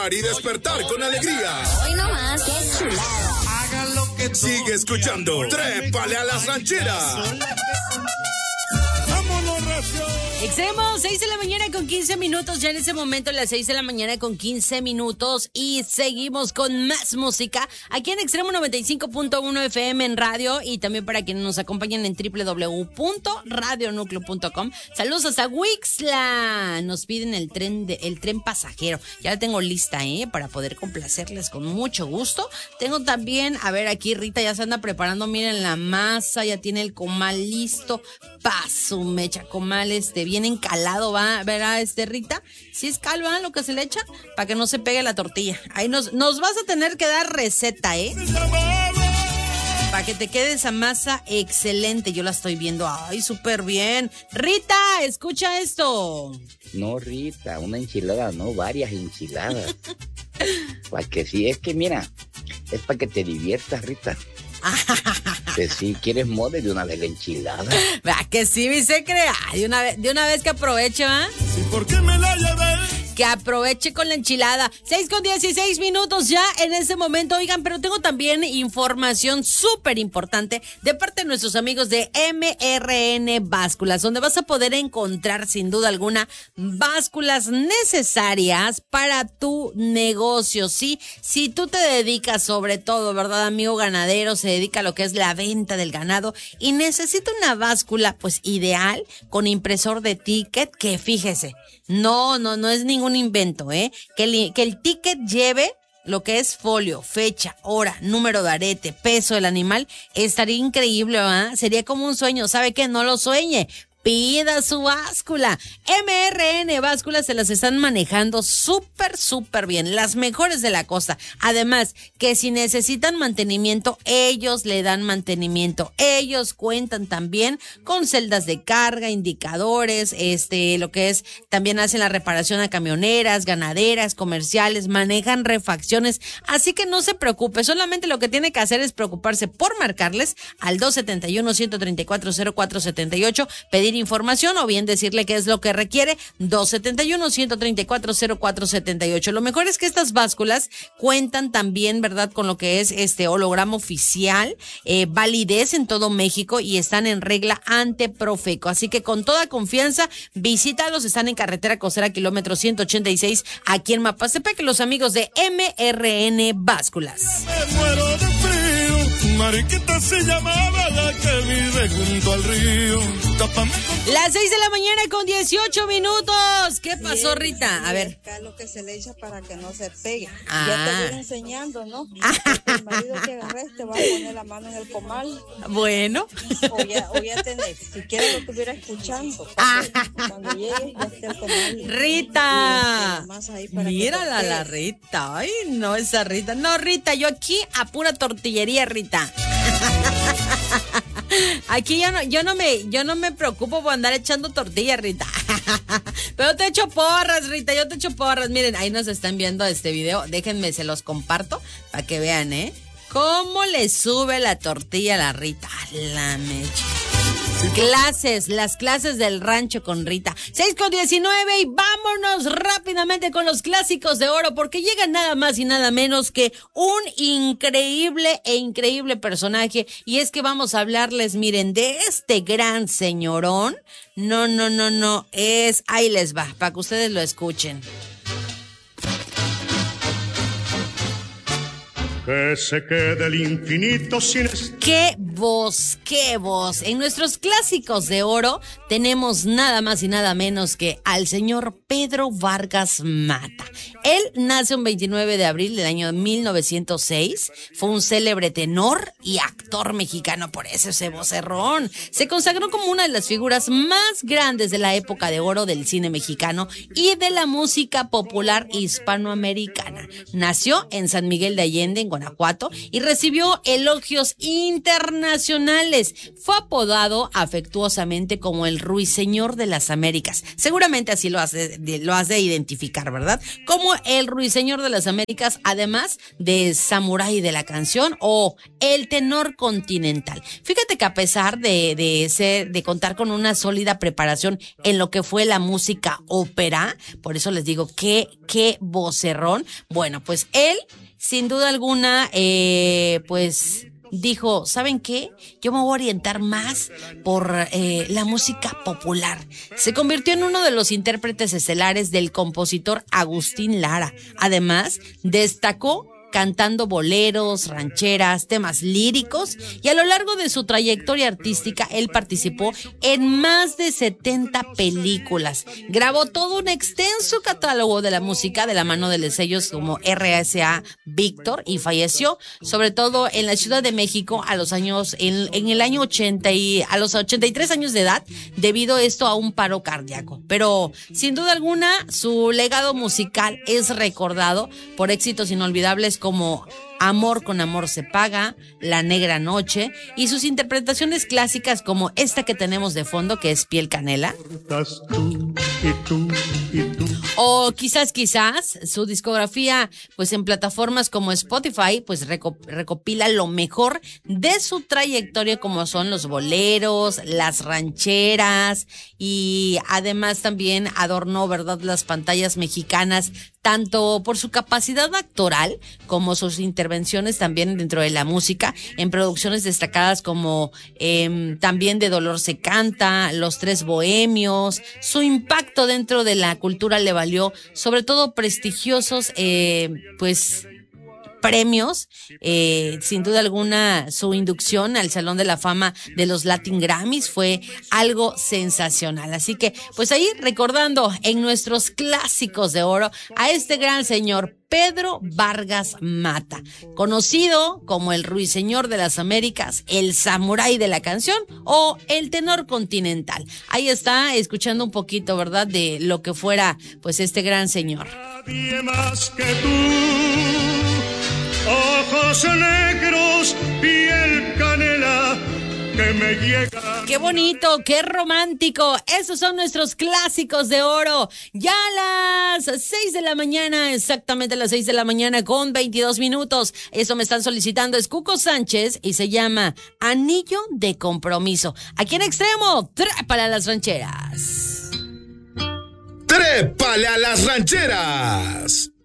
Y despertar con alegría. Hoy no más, qué chulada. Hagan lo que sigue escuchando. Trépale a las rancheras. ¡Vámonos, raza! Extremos, 6 de la mañana con 15 minutos. Ya en ese momento, las 6 de la mañana con 15 minutos. Y seguimos con más música aquí en Extremo 95.1 FM en radio. Y también para quienes nos acompañan en www.radionucleo.com. Saludos hasta Wixla. Nos piden el tren pasajero. Ya la tengo lista, para poder complacerles con mucho gusto. Tengo también, a ver, aquí Rita ya se anda preparando. Miren la masa, ya tiene el comal listo. Paso, mecha comal, bien encalado, va, ¿verdad, Rita? Si es cal, ¿va? Lo que se le echa, para que no se pegue la tortilla. Ahí nos vas a tener que dar receta, para que te quede esa masa excelente. Yo la estoy viendo, ay, súper bien. Rita, escucha esto. No, Rita, una enchilada, no, varias enchiladas. Para que sí, es que mira, es para que te diviertas, Rita. Que si quieres mode de una vez la enchilada. ¿Verdad que sí, mi secre? De una vez que aproveche, ¿va? ¿Y por qué me la llevé? Que aproveche con la enchilada. 6:16 minutos ya en ese momento. Oigan, pero tengo también información súper importante de parte de nuestros amigos de MRN Básculas, donde vas a poder encontrar sin duda alguna básculas necesarias para tu negocio, ¿sí? Si tú te dedicas sobre todo, ¿verdad, amigo ganadero? Se dedica a lo que es la venta del ganado y necesita una báscula, pues ideal, con impresor de ticket, que fíjese, no es ningún invento, que el ticket lleve lo que es folio, fecha, hora, número de arete, peso del animal. Estaría increíble, ¿verdad? Sería como un sueño. ¿Sabe qué? No lo sueñe. Pida su báscula. MRN Básculas se las están manejando súper bien, las mejores de la costa. Además, que si necesitan mantenimiento, ellos le dan mantenimiento. Ellos cuentan también con celdas de carga, indicadores, lo que es, también hacen la reparación a camioneras, ganaderas, comerciales, manejan refacciones. Así que no se preocupe, solamente lo que tiene que hacer es preocuparse por marcarles al 271-134-0478, pedir información o bien decirle qué es lo que requiere. 271-134-0478. Lo mejor es que estas básculas cuentan también, ¿verdad?, con lo que es holograma oficial, validez en todo México y están en regla ante Profeco. Así que con toda confianza, visítalos. Están en carretera costera kilómetro 186 aquí en Mapastepec, los amigos de MRN Básculas. Me muero de frío. Mariquita se llamaba la que vive junto al río. Las 6 de la mañana con 18 minutos. ¿Qué pasó, Rita? A ver. Acá lo que se le echa para que no se pegue. Ya te voy enseñando, ¿no? El marido que agarré te va a poner la mano en el comal. Bueno. O ya tenés. Si quieres lo estuviera escuchando. Cuando llegue ya esté el comal. Rita. Mírala la Rita. Ay, no, esa Rita. No, Rita, yo aquí a pura tortillería, Rita. Aquí yo no me preocupo por andar echando tortillas, Rita. Pero te echo porras, Rita, yo te echo porras. Miren, ahí nos están viendo este video. Déjenme, se los comparto para que vean, cómo le sube la tortilla a la Rita. La mecha. Las clases del rancho con Rita. 6:19 y vámonos rápidamente con los clásicos de oro, porque llega nada más y nada menos que un increíble personaje. Y es que vamos a hablarles, miren, de este gran señorón. No, ahí les va, para que ustedes lo escuchen. Que se quede el infinito sin... ¡Qué voz! En nuestros clásicos de oro tenemos nada más y nada menos que al señor Pedro Vargas Mata. Él nace un 29 de abril del año 1906. Fue un célebre tenor y actor mexicano, por eso ese vocerrón. Se consagró como una de las figuras más grandes de la época de oro del cine mexicano y de la música popular hispanoamericana. Nació en San Miguel de Allende, en Guanajuato, y recibió elogios internacionales internacionales. Fue apodado afectuosamente como el Ruiseñor de las Américas. Seguramente así lo has de identificar, ¿verdad? Como el Ruiseñor de las Américas, además de Samurái de la Canción o el Tenor Continental. Fíjate que a pesar de contar con una sólida preparación en lo que fue la música ópera, por eso les digo qué vocerrón. Bueno, pues él, sin duda alguna, pues dijo, ¿saben qué? Yo me voy a orientar más por la música popular. Se convirtió en uno de los intérpretes estelares del compositor Agustín Lara. Además, destacó cantando boleros, rancheras, temas líricos, y a lo largo de su trayectoria artística él participó en más de 70 películas. Grabó todo un extenso catálogo de la música de la mano de los sellos como RCA Víctor, y falleció sobre todo en la Ciudad de México a los 83 años de edad, debido esto a un paro cardíaco. Pero sin duda alguna su legado musical es recordado por éxitos inolvidables como Amor con amor se paga, La negra noche, y sus interpretaciones clásicas como esta que tenemos de fondo, que es Piel Canela. O quizás su discografía, pues en plataformas como Spotify, pues recopila lo mejor de su trayectoria, como son los boleros, las rancheras, y además también adornó, ¿verdad?, las pantallas mexicanas, tanto por su capacidad actoral como sus intervenciones también dentro de la música, en producciones destacadas como también de Dolor se canta, Los Tres Bohemios. Su impacto dentro de la cultura le valió sobre todo prestigiosos pues premios, sin duda alguna su inducción al Salón de la Fama de los Latin Grammys fue algo sensacional. Así que pues ahí recordando en nuestros clásicos de oro a este gran señor Pedro Vargas Mata, conocido como el Ruiseñor de las Américas, el Samurái de la Canción o el Tenor Continental. Ahí está, escuchando un poquito, ¿verdad?, de lo que fuera pues este gran señor. Nadie más que tú. Ojos negros, piel canela, que me llega. ¡Qué bonito! ¡Qué romántico! Esos son nuestros clásicos de oro. Ya a las 6 de la mañana, exactamente a las 6 de la mañana con 22 minutos. Eso me están solicitando, es Cuco Sánchez y se llama Anillo de Compromiso. Aquí en Extremo, trépale a las rancheras. ¡Trépale a las rancheras!